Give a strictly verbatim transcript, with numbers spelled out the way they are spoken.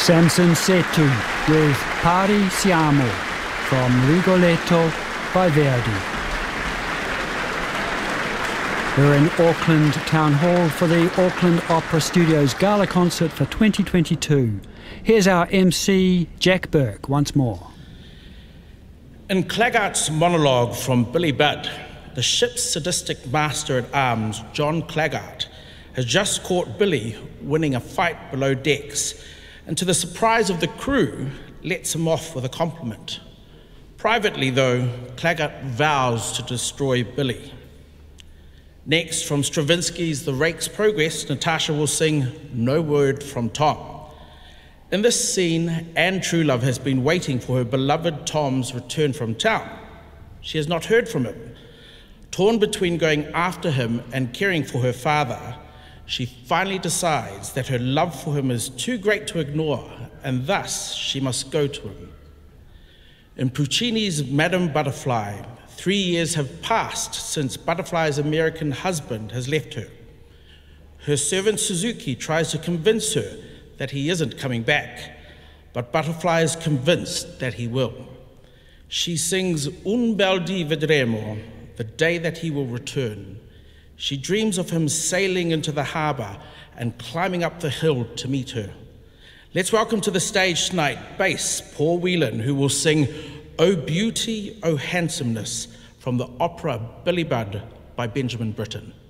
Samson Setu with Pari Siamo from Rigoletto by Verdi. We're in Auckland Town Hall for the Auckland Opera Studios Gala Concert for twenty twenty-two. Here's our M C, Jack Burke, once more. In Claggart's monologue from Billy Budd, the ship's sadistic master-at-arms, John Claggart, has just caught Billy winning a fight below decks, and to the surprise of the crew, lets him off with a compliment. Privately, though, Claggart vows to destroy Billy. Next, from Stravinsky's The Rake's Progress, Natasha will sing No Word from Tom. In this scene, Anne Truelove has been waiting for her beloved Tom's return from town. She has not heard from him. Torn between going after him and caring for her father, she finally decides that her love for him is too great to ignore, and thus she must go to him. In Puccini's Madame Butterfly, three years have passed since Butterfly's American husband has left her. Her servant Suzuki tries to convince her that he isn't coming back, but Butterfly is convinced that he will. She sings Un bel dì vedremo, the day that he will return. She dreams of him sailing into the harbour and climbing up the hill to meet her. Let's welcome to the stage tonight bass Paul Whelan, who will sing O Beauty, O Handsomeness from the opera Billy Budd by Benjamin Britten.